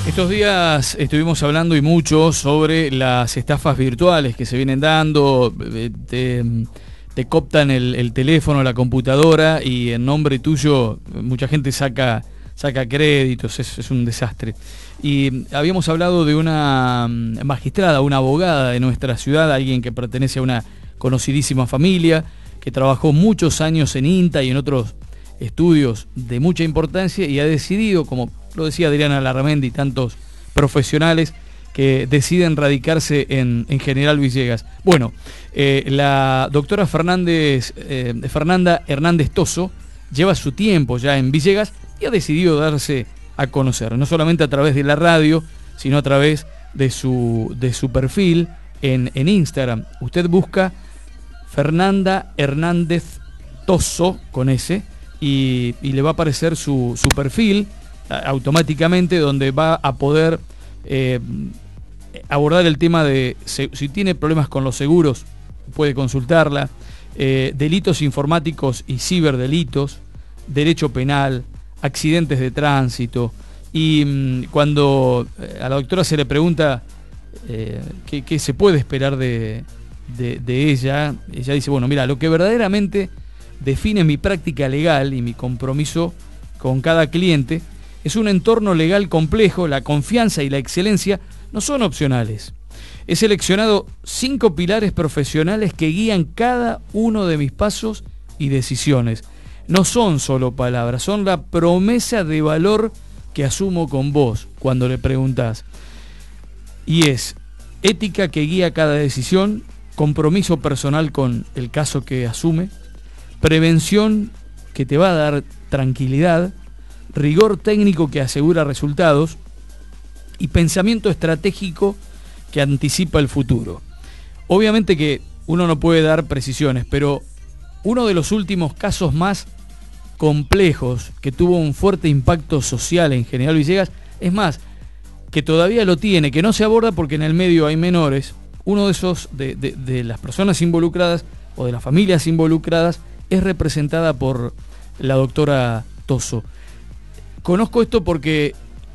Estos días estuvimos hablando y mucho sobre las estafas virtuales que se vienen dando. Te cooptan el teléfono, la computadora y en nombre tuyo mucha gente saca créditos, es un desastre. Y habíamos hablado de una magistrada, una abogada de nuestra ciudad, alguien que pertenece a una conocidísima familia, que trabajó muchos años en INTA y en otros estudios de mucha importancia y ha decidido, como lo decía Adriana Larramendi y tantos profesionales que deciden radicarse en General Villegas. Bueno, la doctora Fernanda Hernández Tosso lleva su tiempo ya en Villegas y ha decidido darse a conocer, no solamente a través de la radio, sino a través de su perfil en Instagram. Usted busca Fernanda Hernández Tosso con S y le va a aparecer su perfil automáticamente, donde va a poder abordar el tema de si tiene problemas con los seguros, puede consultarla, delitos informáticos y ciberdelitos, derecho penal, accidentes de tránsito. Y cuando a la doctora se le pregunta qué se puede esperar de ella dice, bueno, mira, lo que verdaderamente define mi práctica legal y mi compromiso con cada cliente es un entorno legal complejo. La confianza y la excelencia no son opcionales. He seleccionado 5 pilares profesionales que guían cada uno de mis pasos y decisiones. No son solo palabras, son la promesa de valor que asumo con vos cuando le preguntás. Y es ética que guía cada decisión, compromiso personal con el caso que asume, prevención que te va a dar tranquilidad, rigor técnico que asegura resultados y pensamiento estratégico que anticipa el futuro. Obviamente que uno no puede dar precisiones, pero uno de los últimos casos más complejos que tuvo un fuerte impacto social en General Villegas, es más, que todavía lo tiene, que no se aborda porque en el medio hay menores, uno de esos, de las personas involucradas o de las familias involucradas, es representada por la doctora Tosso. Conozco esto porque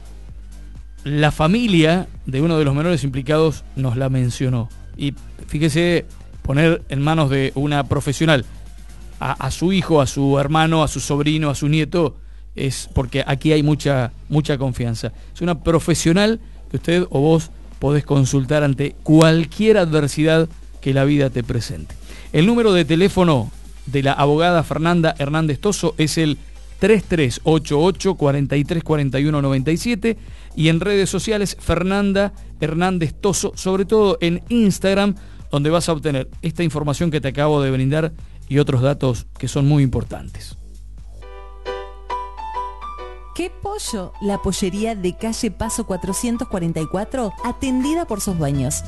la familia de uno de los menores implicados nos la mencionó. Y fíjese, poner en manos de una profesional a su hijo, a su hermano, a su sobrino, a su nieto, es porque aquí hay mucha confianza. Es una profesional que usted o vos podés consultar ante cualquier adversidad que la vida te presente. El número de teléfono de la abogada Fernanda Hernández Tosso es el 3388 43 41 97 y en redes sociales Fernanda Hernández Tosso, sobre todo en Instagram, donde vas a obtener esta información que te acabo de brindar y otros datos que son muy importantes. ¿Qué pollo? La pollería de calle Paso 444, atendida por sus dueños.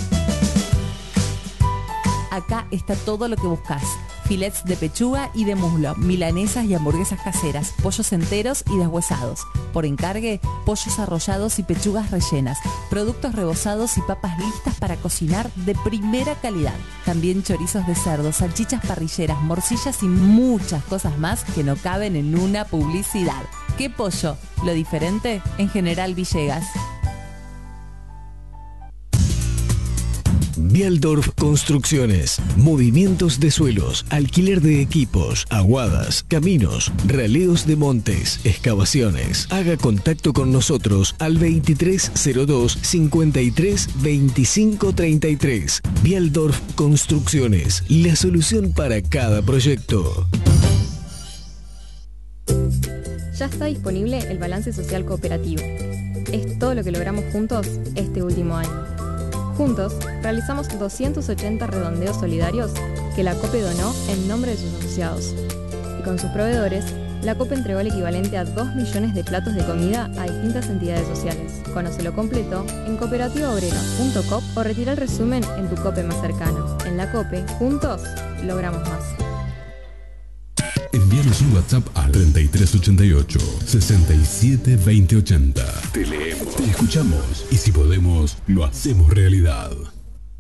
Acá está todo lo que buscas. Filets de pechuga y de muslo, milanesas y hamburguesas caseras, pollos enteros y deshuesados. Por encargue, pollos arrollados y pechugas rellenas, productos rebozados y papas listas para cocinar de primera calidad. También chorizos de cerdo, salchichas parrilleras, morcillas y muchas cosas más que no caben en una publicidad. ¿Qué pollo? Lo diferente en General Villegas. Bialdorf Construcciones, movimientos de suelos, alquiler de equipos, aguadas, caminos, raleos de montes, excavaciones. Haga contacto con nosotros al 2302 53 25 33. Bialdorf Construcciones, la solución para cada proyecto. Ya está disponible el balance social cooperativo. Es todo lo que logramos juntos este último año. Juntos, realizamos 280 redondeos solidarios que la COPE donó en nombre de sus asociados. Y con sus proveedores, la COPE entregó el equivalente a 2 millones de platos de comida a distintas entidades sociales. Conócelo completo en cooperativaobrera.coop o retira el resumen en tu COPE más cercano. En la COPE, juntos, logramos más. Envíanos un WhatsApp al 3388 67 2080. Te leemos, te escuchamos y si podemos, lo hacemos realidad.